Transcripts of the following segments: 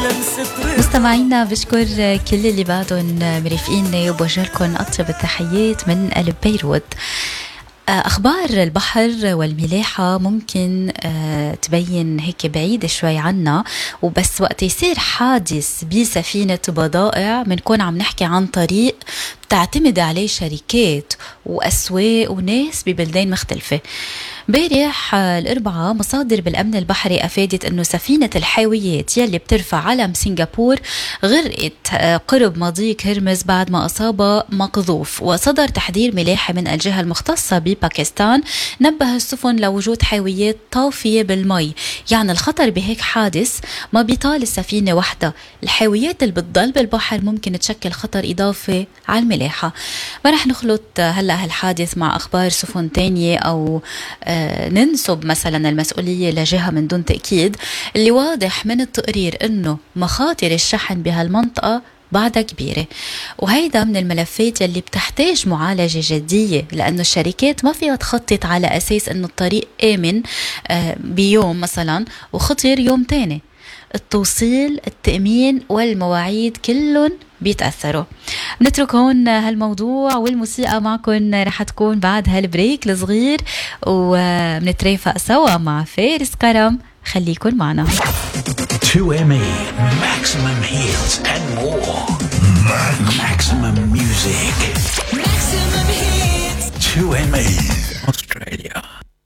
مستمعينا بشكر كل اللي بعدهم مرافقيني وبوجه لكم أطيب التحيات من قلب بيروت. أخبار البحر والملاحة ممكن تبين هيك بعيدة شوي عنا، وبس وقت يصير حادث بسفينة بضائع منكون عم نحكي عن طريق تعتمد عليه شركات وأسواق وناس ببلدين مختلفة. بارح الأربعاء مصادر بالأمن البحري أفادت أنه سفينة الحاويات يلي بترفع علم سنغافور غرقت قرب مضيق هرمز بعد ما أصاب مقذوف، وصدر تحذير ملاحي من الجهة المختصة بباكستان نبه السفن لوجود حاويات طافية بالمي. يعني الخطر بهيك حادث ما بيطال السفينة وحدة، الحاويات اللي بتضل بالبحر ممكن تشكل خطر إضافي على الملاحة. ما رح نخلط هلأ هالحادث مع أخبار سفن تانية أو ننسب مثلا المسؤولية لجهة من دون تأكيد. اللي واضح من التقرير أنه مخاطر الشحن بهالمنطقة بعدها كبيرة، وهيدا من الملفات يلي بتحتاج معالجة جدية، لأنه الشركات ما فيها تخطط على أساس أنه الطريق آمن بيوم مثلا وخطر يوم تاني. التوصيل، التأمين والمواعيد كلهم بيتأثروا. بنترك هون هالموضوع والموسيقى معكم رح تكون بعد هالبريك الصغير، وبنترافق سوا مع فارس كرم. خليكن معنا. 2ME maximum hits and more. Maximum music. Maximum hits. 2ME Australia.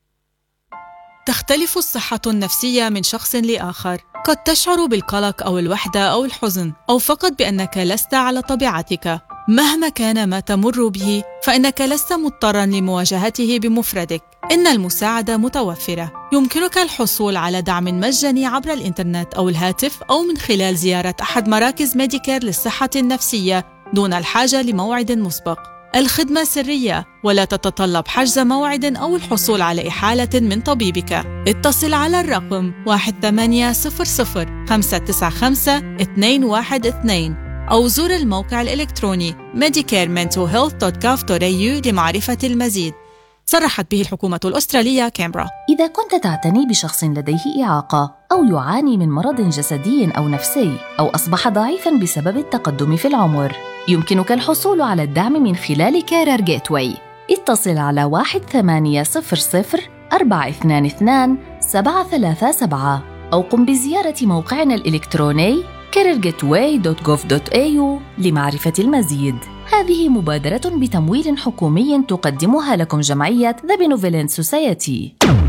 تختلف الصحة النفسية من شخص لآخر. قد تشعر بالقلق أو الوحدة أو الحزن، أو فقط بأنك لست على طبيعتك. مهما كان ما تمر به، فإنك لست مضطراً لمواجهته بمفردك. إن المساعدة متوفرة. يمكنك الحصول على دعم مجاني عبر الإنترنت أو الهاتف، أو من خلال زيارة أحد مراكز ميديكير للصحة النفسية دون الحاجة لموعد مسبق. الخدمة سرية ولا تتطلب حجز موعد أو الحصول على إحالة من طبيبك. اتصل على الرقم 1800-595-212 أو زور الموقع الإلكتروني medicarementalhealth.gov.au لمعرفة المزيد. صرحت به الحكومة الأسترالية كامبرا. إذا كنت تعتني بشخص لديه إعاقة أو يعاني من مرض جسدي أو نفسي أو أصبح ضعيفاً بسبب التقدم في العمر، يمكنك الحصول على الدعم من خلال كارير جيتواي. اتصل على 1800-422-737 أو قم بزيارة موقعنا الإلكتروني careergateway.gov.au لمعرفة المزيد. هذه مبادرة بتمويل حكومي تقدمها لكم جمعية The Benevolent Society.